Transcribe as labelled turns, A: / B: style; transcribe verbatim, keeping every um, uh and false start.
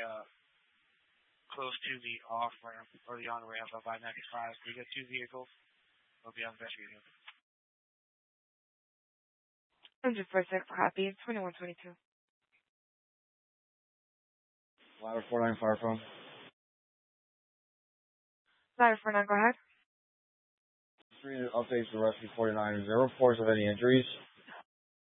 A: uh, close to the off ramp or the on ramp of I ninety-five. We got two vehicles. We'll be investigating.
B: one hundred percent copy. twenty-one twenty-two.
C: Ladder four nine fire phone.
B: Ladder four nine, go ahead.
C: Three updates to rescue forty-nine. Is there reports of any injuries?